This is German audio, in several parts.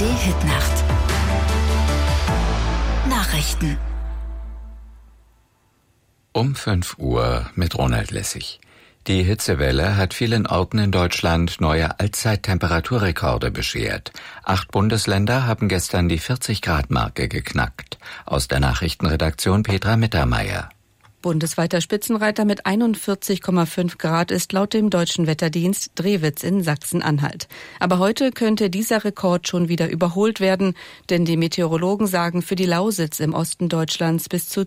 ARD-Hitnacht. Nachrichten. Um 5 Uhr mit Ronald Lessig. Die Hitzewelle hat vielen Orten in Deutschland neue Allzeittemperaturrekorde beschert. 8 Bundesländer haben gestern die 40-Grad-Marke geknackt. Aus der Nachrichtenredaktion Petra Mittermeier. Bundesweiter Spitzenreiter mit 41,5 Grad ist laut dem Deutschen Wetterdienst Drewitz in Sachsen-Anhalt. Aber heute könnte dieser Rekord schon wieder überholt werden, denn die Meteorologen sagen für die Lausitz im Osten Deutschlands bis zu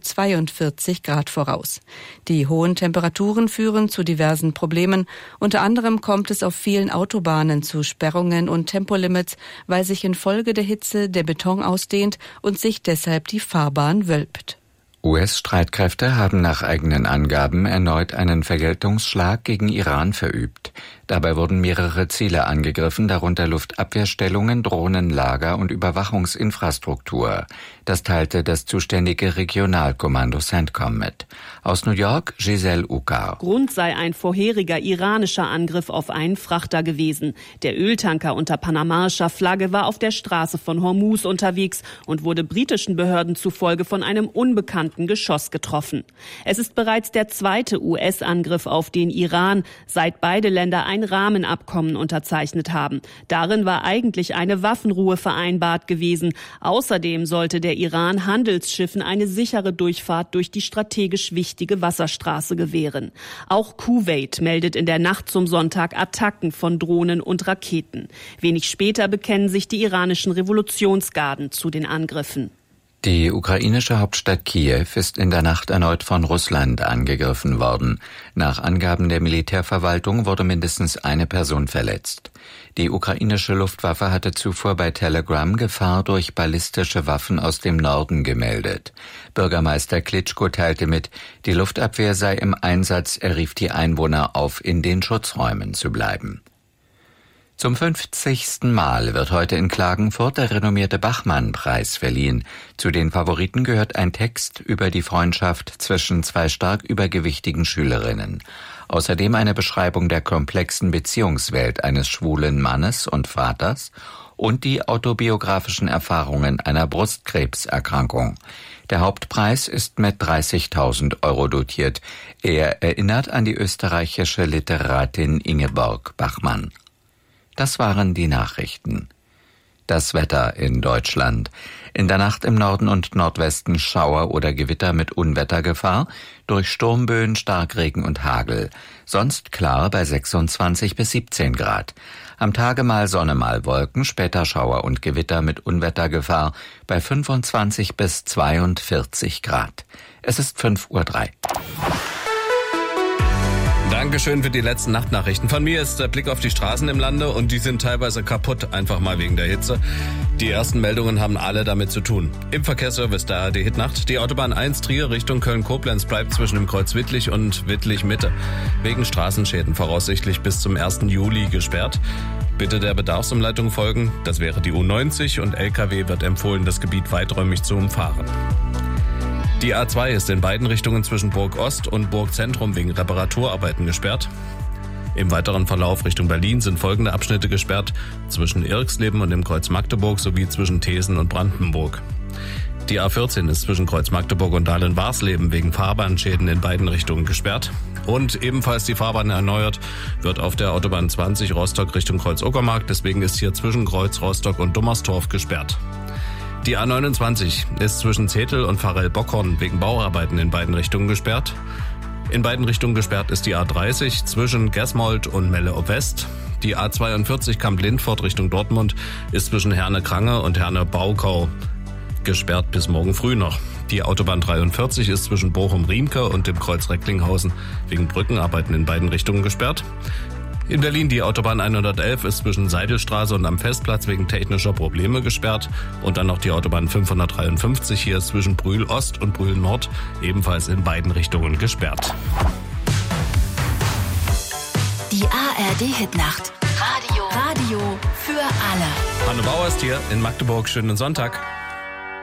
42 Grad voraus. Die hohen Temperaturen führen zu diversen Problemen. Unter anderem kommt es auf vielen Autobahnen zu Sperrungen und Tempolimits, weil sich infolge der Hitze der Beton ausdehnt und sich deshalb die Fahrbahn wölbt. US-Streitkräfte haben nach eigenen Angaben erneut einen Vergeltungsschlag gegen Iran verübt. Dabei wurden mehrere Ziele angegriffen, darunter Luftabwehrstellungen, Drohnenlager und Überwachungsinfrastruktur. Das teilte das zuständige Regionalkommando CENTCOM mit. Aus New York, Giselle Ucar. Grund sei ein vorheriger iranischer Angriff auf einen Frachter gewesen. Der Öltanker unter panamaischer Flagge war auf der Straße von Hormuz unterwegs und wurde britischen Behörden zufolge von einem unbekannten Geschoss getroffen. Es ist bereits der zweite US-Angriff auf den Iran, seit beide Länder ein Rahmenabkommen unterzeichnet haben. Darin war eigentlich eine Waffenruhe vereinbart gewesen. Außerdem sollte der Iran Handelsschiffen eine sichere Durchfahrt durch die strategisch wichtige Wasserstraße gewähren. Auch Kuwait meldet in der Nacht zum Sonntag Attacken von Drohnen und Raketen. Wenig später bekennen sich die iranischen Revolutionsgarden zu den Angriffen. Die ukrainische Hauptstadt Kiew ist in der Nacht erneut von Russland angegriffen worden. Nach Angaben der Militärverwaltung wurde mindestens eine Person verletzt. Die ukrainische Luftwaffe hatte zuvor bei Telegram Gefahr durch ballistische Waffen aus dem Norden gemeldet. Bürgermeister Klitschko teilte mit, die Luftabwehr sei im Einsatz, er rief die Einwohner auf, in den Schutzräumen zu bleiben. Zum 50. Mal wird heute in Klagenfurt der renommierte Bachmann-Preis verliehen. Zu den Favoriten gehört ein Text über die Freundschaft zwischen 2 stark übergewichtigen Schülerinnen. Außerdem eine Beschreibung der komplexen Beziehungswelt eines schwulen Mannes und Vaters und die autobiografischen Erfahrungen einer Brustkrebserkrankung. Der Hauptpreis ist mit 30.000 € dotiert. Er erinnert an die österreichische Literatin Ingeborg Bachmann. Das waren die Nachrichten. Das Wetter in Deutschland. In der Nacht im Norden und Nordwesten Schauer oder Gewitter mit Unwettergefahr, durch Sturmböen, Starkregen und Hagel. Sonst klar bei 26 bis 17 Grad. Am Tage mal Sonne, mal Wolken, später Schauer und Gewitter mit Unwettergefahr bei 25 bis 42 Grad. Es ist 5:03 Uhr. Dankeschön für die letzten Nachtnachrichten. Von mir ist der Blick auf die Straßen im Lande und die sind teilweise kaputt, einfach mal wegen der Hitze. Die ersten Meldungen haben alle damit zu tun. Im Verkehrsservice der ARD Hitnacht. Die Autobahn 1 Trier Richtung Köln-Koblenz bleibt zwischen dem Kreuz Wittlich und Wittlich-Mitte wegen Straßenschäden voraussichtlich bis zum 1. Juli gesperrt. Bitte der Bedarfsumleitung folgen. Das wäre die U90 und LKW wird empfohlen, das Gebiet weiträumig zu umfahren. Die A2 ist in beiden Richtungen zwischen Burg Ost und Burg Zentrum wegen Reparaturarbeiten gesperrt. Im weiteren Verlauf Richtung Berlin sind folgende Abschnitte gesperrt: zwischen Irxleben und dem Kreuz Magdeburg sowie zwischen Thesen und Brandenburg. Die A14 ist zwischen Kreuz Magdeburg und Dahlen-Warsleben wegen Fahrbahnschäden in beiden Richtungen gesperrt. Und ebenfalls die Fahrbahn erneuert wird auf der Autobahn 20 Rostock Richtung Kreuz Uckermark. Deswegen ist hier zwischen Kreuz Rostock und Dummerstorf gesperrt. Die A29 ist zwischen Zetel und Pfarrell-Bockhorn wegen Bauarbeiten in beiden Richtungen gesperrt. In beiden Richtungen gesperrt ist die A30 zwischen Gesmold und Melle-Ob-West. Die A42 Kamp-Lindfort Richtung Dortmund ist zwischen Herne-Krange und Herne-Baukau gesperrt bis morgen früh noch. Die Autobahn 43 ist zwischen Bochum-Riemke und dem Kreuz Recklinghausen wegen Brückenarbeiten in beiden Richtungen gesperrt. In Berlin die Autobahn 111 ist zwischen Seidelstraße und am Festplatz wegen technischer Probleme gesperrt. Und dann noch die Autobahn 553 hier ist zwischen Brühl Ost und Brühl Nord ebenfalls in beiden Richtungen gesperrt. Die ARD-Hitnacht. Radio für alle. Hanne Bauer ist hier in Magdeburg. Schönen Sonntag.